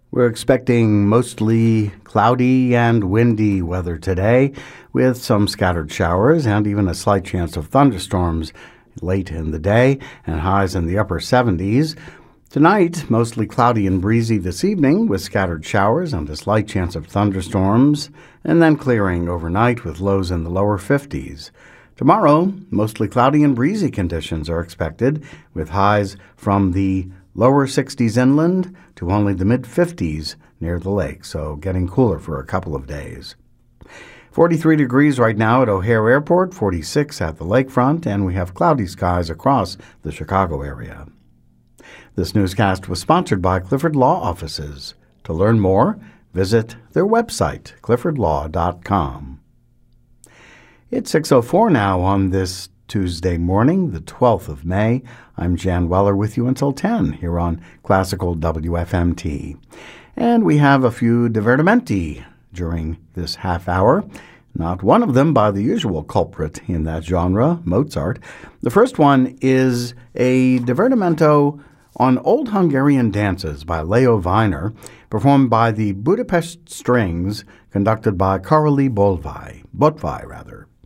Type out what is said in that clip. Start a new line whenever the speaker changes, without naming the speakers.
We're expecting mostly cloudy and windy weather today, with some scattered showers and even a slight chance of thunderstorms late in the day, and highs in the upper 70s. Tonight, mostly cloudy and breezy this evening, with scattered showers and a slight chance of thunderstorms, and then clearing overnight with lows in the lower 50s. Tomorrow, mostly cloudy and breezy conditions are expected, with highs from the lower 60s inland to only the mid-50s near the lake, so getting cooler for a couple of days. 43 degrees right now at O'Hare Airport, 46 at the lakefront, and we have cloudy skies across the Chicago area. This newscast was sponsored by Clifford Law Offices. To learn more, visit their website, cliffordlaw.com. It's 6:04 now on this Tuesday morning, the 12th of May. I'm Jan Weller with you until 10 here on Classical WFMT. And we have a few divertimenti during this half hour. Not one of them by the usual culprit in that genre, Mozart. The first one is a divertimento on Old Hungarian Dances by Leo Weiner, performed by the Budapest Strings, conducted by Karoli Botvai.